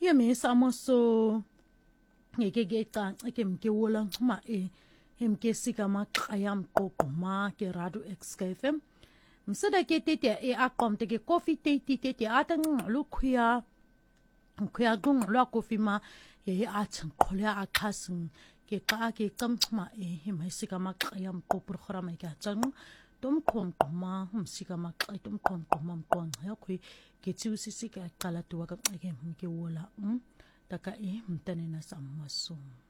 ye me samo so ngeke ca ke mke wola ma mke sika ma ayam kokoma ke radu XKFM msada ke tete akom te ke coffee tete atang lu khya gung lu coffee ma ye atang khola akhasung ke ka ke ma mai sika ma ayam ko program ke chang tom khom koma sika ma tom khom koma kon ya khu ke chu sika kala tuwa ka ke wola taka mtane na samaso